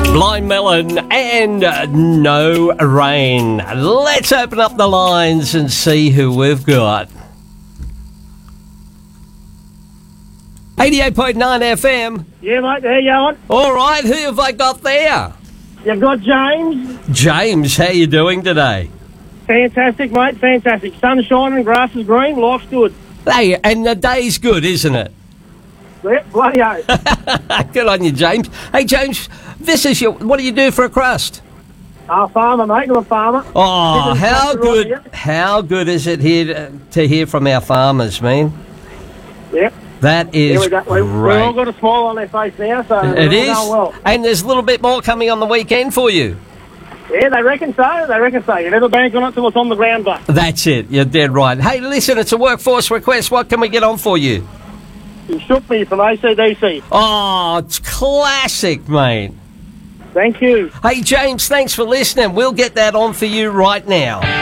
Blind Melon and No Rain. Let's open up the lines and see who we've got. 88.9 FM. Yeah, mate, there you going? All right, who have I got there? You've got James. James, how you doing today? Fantastic, mate, fantastic. Sun's shining, grass is green, life's good. Hey, and the day's good, isn't it? Yep, bloody oath. Good on you, James. Hey, James, this is your... What do you do for a crust? Farmer, mate, I'm a farmer. Oh, how good! Here. How good is it here to hear from our farmers, man? Yep. That is We've great. all got a smile on their face now, so It we're is, all going well. and there's a little bit more coming on the weekend for you. Yeah, they reckon so, You never bank on it till it's on the ground, but. That's it. You're dead right. Hey, listen, it's a workforce request. What can we get on for you? You shook me from ACDC. Oh, it's classic, mate. Thank you. Hey, James, thanks for listening. We'll get that on for you right now.